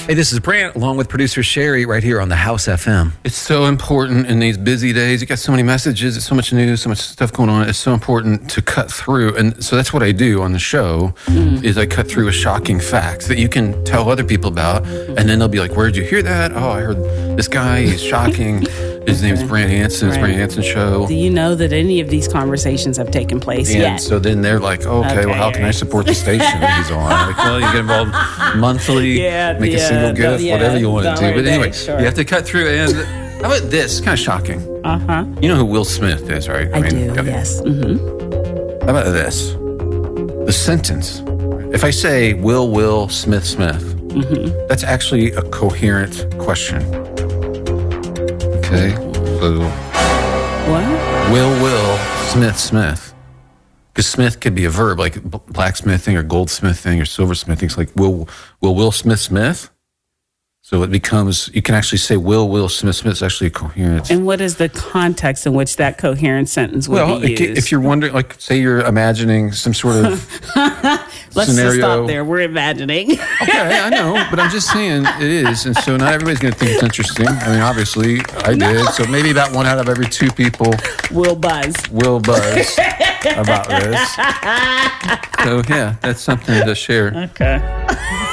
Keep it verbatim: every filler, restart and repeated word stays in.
Hey, this is Brant, along with producer Sherry, right here on the House F M. It's so important in these busy days. You got so many messages, so much news, so much stuff going on. It's so important to cut through. And so that's what I do on the show, mm. is I cut through with shocking facts that you can tell other people about. And then they'll be like, where did you hear that? Oh, I heard this guy. He's shocking. His name's Brant Hanson. It's right. Brant Hanson Show. Do you know that any of these conversations have taken place and yet? So then they're like, okay, okay well, how can I support the station that he's on? Like, well, you get involved monthly, yeah, make yeah, a single gift, yeah, whatever you want to do. But anyway, sure. you have to cut through. And how about this? Kind of shocking. Uh-huh. You know who Will Smith is, right? I, I mean, do, okay. Yes. Mm-hmm. How about this? The sentence. If I say Will, Will, Smith, Smith, mm-hmm. that's actually a coherent question. Okay? So, what? Will, Will, Smith, Smith. Because Smith could be a verb, like blacksmithing or goldsmithing or silversmithing. It's like Will, Will, Will, Smith, Smith. So it becomes, you can actually say Will, Will, Smith, Smith. It's actually a coherent. And what is the context in which that coherent sentence would well, be used? Well, if you're wondering, like, say you're imagining some sort of Let's scenario. just stop there. We're imagining. Okay, I know, but I'm just saying it is. And so not everybody's going to think it's interesting. I mean, obviously, I no. did. So maybe about one out of every two people will buzz. Will buzz about this. So, yeah, that's something to share. Okay.